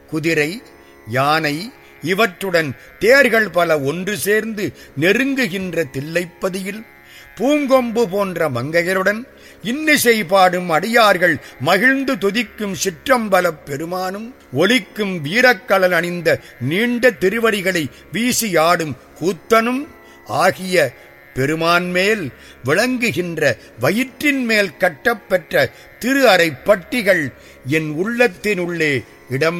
குதிரை, யானை இவற்றுடன் தேர்கள் பல ஒன்று சேர்ந்து நெருங்குகின்ற தில்லைப்பதியில் பூங்கொம்பு போன்ற மங்கையருடன் இன்னிசை பாடும் அடியார்கள் மகிழ்ந்து துதிக்கும் சிற்றம்பலப் பெருமானும் ஒலிக்கும் வீரக்கழல் அணிந்த நீண்ட திருவடிகளை வீசியாடும் கூத்தனும் ஆகிய பெருமான் மேல் விளங்குகின்ற வயிற்றின் மேல் கட்டப்பெற்ற திரு அறை பட்டிகள் என் உள்ளத்தினுள்ளே இடம்